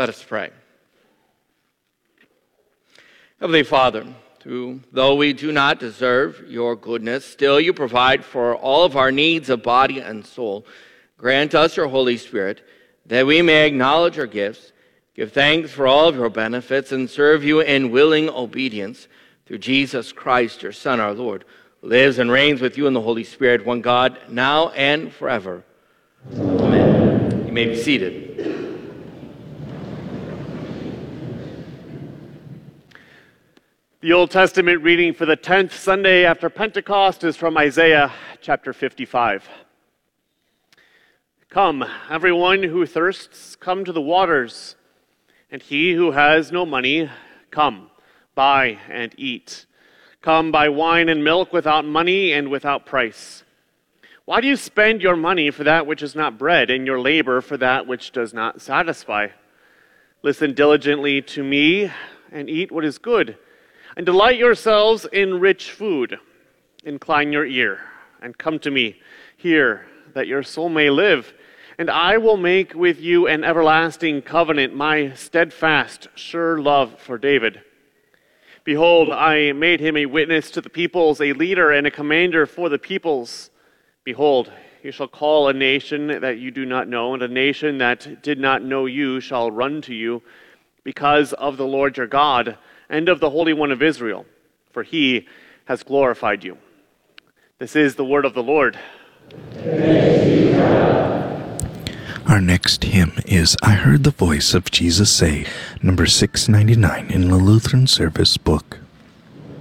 Let us pray. Heavenly Father, though we do not deserve your goodness, still you provide for all of our needs of body and soul. Grant us your Holy Spirit, that we may acknowledge your gifts, give thanks for all of your benefits, and serve you in willing obedience through Jesus Christ, your Son, our Lord, who lives and reigns with you in the Holy Spirit, one God, now and forever. Amen. You may be seated. The Old Testament reading for the 10th Sunday after Pentecost is from Isaiah chapter 55. Come, everyone who thirsts, come to the waters, and he who has no money, come, buy and eat. Come, buy wine and milk without money and without price. Why do you spend your money for that which is not bread, and your labor for that which does not satisfy? Listen diligently to me, and eat what is good, and delight yourselves in rich food. Incline your ear, and come to me. Hear, that your soul may live. And I will make with you an everlasting covenant, my steadfast, sure love for David. Behold, I made him a witness to the peoples, a leader and a commander for the peoples. Behold, you shall call a nation that you do not know, and a nation that did not know you shall run to you, because of the Lord your God, and of the Holy One of Israel, for he has glorified you. This is the word of the Lord. Our next hymn is I Heard the Voice of Jesus Say, number 699 in the Lutheran Service Book.